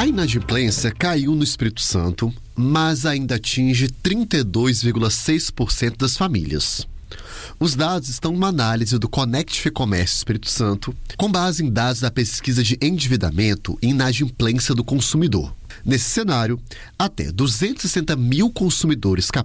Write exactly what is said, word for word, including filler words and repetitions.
A inadimplência caiu no Espírito Santo, mas ainda atinge trinta e dois vírgula seis por cento das famílias. Os dados estão numa análise do Conect Fecomércio Espírito Santo, com base em dados da pesquisa de endividamento e inadimplência do consumidor. Nesse cenário, até duzentos e sessenta mil consumidores capazes